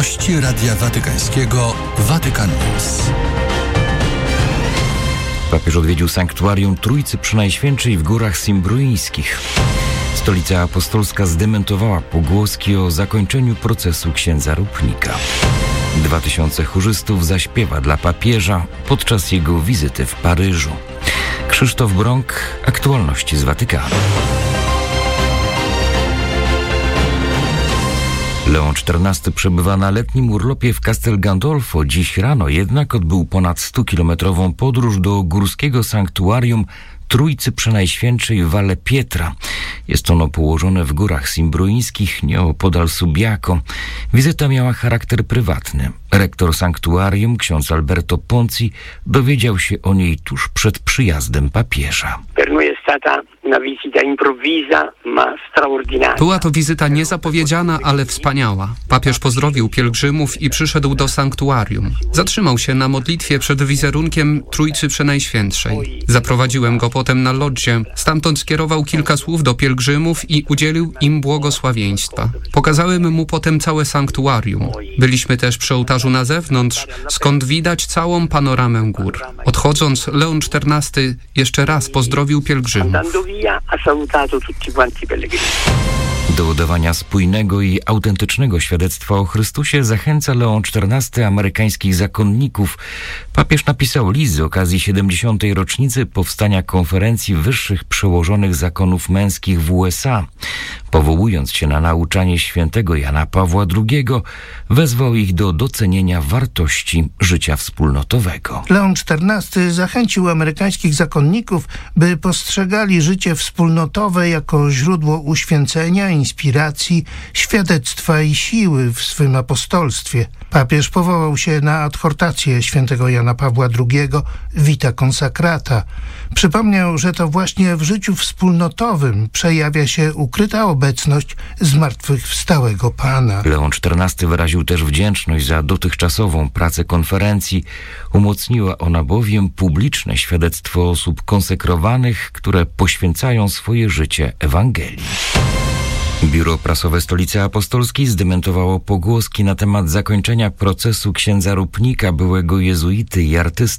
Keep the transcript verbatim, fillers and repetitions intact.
Gości Radia Watykańskiego Vatican News. Papież odwiedził sanktuarium Trójcy Przenajświętszej w Górach Simbruińskich. Stolica Apostolska zdementowała pogłoski o zakończeniu procesu księdza Rupnika. Dwa tysiące chórzystów zaśpiewa dla papieża podczas jego wizyty w Paryżu. Krzysztof Brąk, aktualności z Watykanu. Leon czternasty przebywa na letnim urlopie w Castel Gandolfo. Dziś rano jednak odbył ponad stukilometrową podróż do górskiego sanktuarium Trójcy Przenajświętszej w Valle Pietra. Jest ono położone w górach simbruińskich, nieopodal Subiaco. Wizyta miała charakter prywatny. Rektor sanktuarium, ksiądz Alberto Ponzi, dowiedział się o niej tuż przed przyjazdem papieża. Była to wizyta niezapowiedziana, ale wspaniała. Papież pozdrowił pielgrzymów i przyszedł do sanktuarium. Zatrzymał się na modlitwie przed wizerunkiem Trójcy Przenajświętszej. Zaprowadziłem go potem na lodzie. Stamtąd skierował kilka słów do pielgrzymów i udzielił im błogosławieństwa. Pokazałem mu potem całe sanktuarium. Byliśmy też przy ołtarzu na zewnątrz, skąd widać całą panoramę gór. Odchodząc, Leon czternasty jeszcze raz pozdrowił pielgrzymów. Do udawania spójnego i autentycznego świadectwa o Chrystusie zachęca Leon czternasty amerykańskich zakonników. Papież napisał list z okazji siedemdziesiątej rocznicy powstania konferencji wyższych przełożonych zakonów męskich w U S A. Powołując się na nauczanie świętego Jana Pawła drugiego, wezwał ich do docenienia wartości życia wspólnotowego. Leon czternasty zachęcił amerykańskich zakonników, by postrzegali życie wspólnotowe jako źródło uświęcenia, inspiracji, świadectwa i siły w swym apostolstwie. Papież powołał się na adhortację świętego Jana Pawła drugiego Vita Consacrata. Przypomniał, że to właśnie w życiu wspólnotowym przejawia się ukryta obecność zmartwychwstałego Pana. Leon czternasty wyraził też wdzięczność za dotychczasową pracę konferencji. Umocniła ona bowiem publiczne świadectwo osób konsekrowanych, które poświęcają swoje życie Ewangelii. Biuro Prasowe Stolicy Apostolskiej zdementowało pogłoski na temat zakończenia procesu księdza Rupnika, byłego jezuity i artysty.